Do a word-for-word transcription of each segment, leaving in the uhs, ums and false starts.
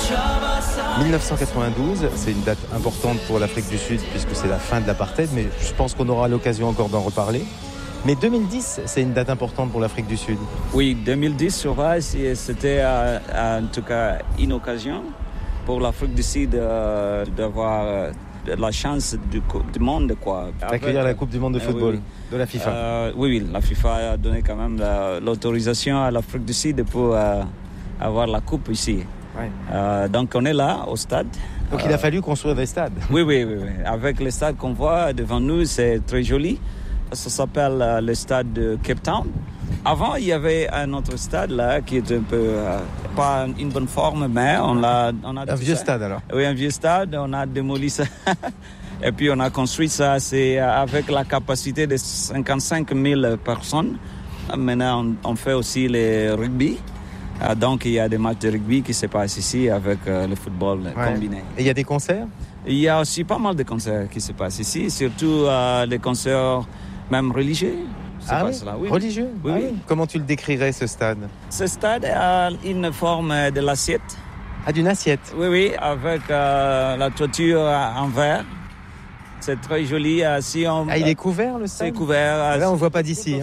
dix-neuf cent quatre-vingt-douze, c'est une date importante pour l'Afrique du Sud puisque c'est la fin de l'apartheid, mais je pense qu'on aura l'occasion encore d'en reparler. Mais deux mille dix, c'est une date importante pour l'Afrique du Sud. Oui, deux mille dix, sur vrai, c'était euh, en tout cas une occasion pour l'Afrique du Sud euh, d'avoir euh, la chance du, du monde, quoi. D'accueillir la Coupe du Monde de football, euh, oui, oui. de la FIFA. Euh, oui, oui, la FIFA a donné quand même la, l'autorisation à l'Afrique du Sud pour euh, avoir la Coupe ici. Ouais. Euh, donc on est là, au stade. Donc il a fallu construire des stades. Oui, oui, oui, oui. Avec les stades qu'on voit devant nous, c'est très joli. Ça s'appelle euh, le stade de Cape Town. Avant, il y avait un autre stade là qui était un peu euh, pas une bonne forme, mais on a, on a un vieux ça. stade alors. Oui, un vieux stade. On a démoli ça et puis on a construit ça. C'est avec la capacité de cinquante-cinq mille personnes. Maintenant, on, on fait aussi le rugby. Donc, il y a des matchs de rugby qui se passent ici avec euh, le football ouais. combiné. Et il y a des concerts? Il y a aussi pas mal de concerts qui se passent ici, surtout euh, des concerts même religieux. Ah oui? Là. oui Religieux oui, ah oui. oui. Comment tu le décrirais, ce stade? Ce stade a une forme de l'assiette. Ah, d'une assiette? Oui, oui, avec euh, la toiture en verre. C'est très joli. Euh, si on, ah, il est couvert, le stade? C'est couvert. Euh, Là, on ne voit pas d'ici. Hein.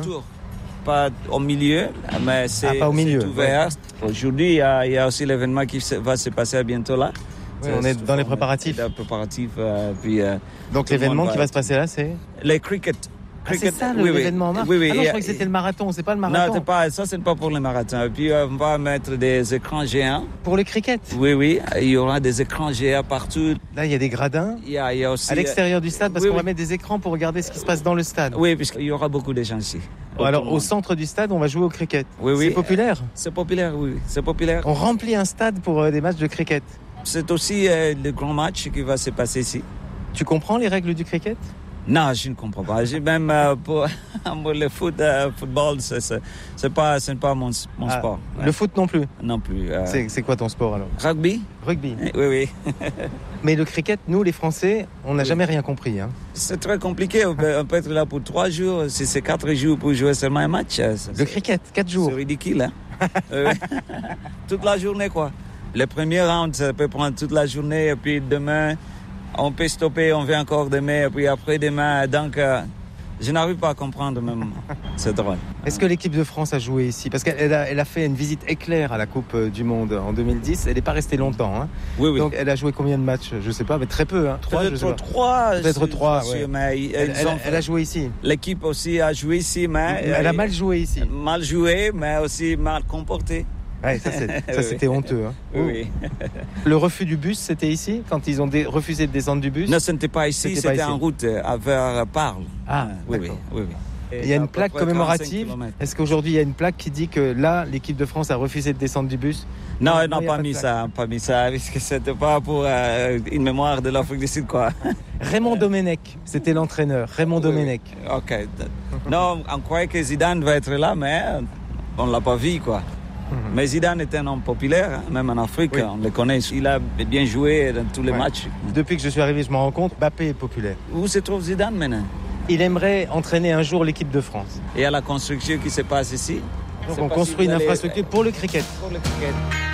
Pas au milieu, mais c'est, ah, pas au milieu. c'est ouvert. Ouais. Aujourd'hui, il y, a, il y a aussi l'événement qui va se passer bientôt là. Oui, on est dans les préparatifs. Les préparatifs euh, puis, euh, Donc l'événement qui va, va se passer là, c'est les cricket. Ah, c'est ça le, oui, l'événement en mars. Oui, oui. Ah non, je crois que c'était le marathon, c'est pas le marathon. Non, c'est pas, ça c'est pas pour le marathon. Et puis on va mettre des écrans géants. Pour le cricket? Oui, oui. Il y aura des écrans géants partout. Là, il y a des gradins. Il y a, il y a aussi à l'extérieur du stade, parce oui, qu'on oui. va mettre des écrans pour regarder ce qui se passe dans le stade. Oui, puisqu'il y aura beaucoup de gens ici. Bon, alors, au centre du stade, on va jouer au cricket. Oui, oui. C'est populaire? C'est populaire, oui. C'est populaire. On remplit un stade pour euh, des matchs de cricket. C'est aussi euh, le grand match qui va se passer ici. Tu comprends les règles du cricket? Non, je ne comprends pas. J'ai même euh, pour, pour le foot, euh, football, c'est, c'est, c'est pas, c'est pas mon, mon ah, sport. Le ouais. foot non plus? Non plus. Euh... C'est, c'est quoi ton sport alors? Rugby. Rugby. Oui, oui. Mais le cricket, nous les Français, on n'a oui. jamais rien compris. Hein. C'est très compliqué. On peut, on peut être là pour trois jours. Si c'est quatre jours pour jouer seulement un match. Le cricket, quatre jours. C'est ridicule. Hein? Toute la journée, quoi. Le premier round, ça peut prendre toute la journée. Et puis demain, on peut stopper, on vient encore demain. Et puis après demain, donc... Euh, je n'arrive pas à comprendre même. C'est drôle. Est-ce que l'équipe de France a joué ici? Parce qu'elle a, elle a fait une visite éclair à la Coupe du Monde en deux mille dix. Elle n'est pas restée longtemps. Hein. Oui, oui. Donc elle a joué combien de matchs? Je ne sais pas, mais très peu. Hein. Trois, Peut-être trois. Peut-être trois. Sûr, ouais. mais elle, elle, elle a joué ici. L'équipe aussi a joué ici, mais elle a mal joué ici. Mal joué, mais aussi mal comporté. Ouais, ça, c'est, ça c'était oui. honteux. Hein. Oui, oui. Le refus du bus, c'était ici, quand ils ont dé- refusé de descendre du bus? Non, ce n'était pas ici, c'était, c'était pas ici. En route vers Parle. Ah, oui, d'accord. oui, oui, oui. Il y a une plaque commémorative. Est-ce qu'aujourd'hui il y a une plaque qui dit que là, l'équipe de France a refusé de descendre du bus? Non, non, ils n'ont pas mis ça, pas mis ça, parce que c'était pas pour euh, une mémoire de l'Afrique du Sud, quoi. Raymond Domenech, c'était l'entraîneur. Raymond Domenech. Oui, ok. Non, on croyait que Zidane va être là, mais on l'a pas vu, quoi. Mais Zidane est un homme populaire, hein, même en Afrique, oui. On le connaît. Il a bien joué dans tous les ouais. matchs. Depuis que je suis arrivé, je me rends compte, Mbappé est populaire. Où se trouve Zidane maintenant? Il aimerait entraîner un jour l'équipe de France. Et à la construction qui se passe ici? Donc on construit une infrastructure pour le cricket. Pour le cricket.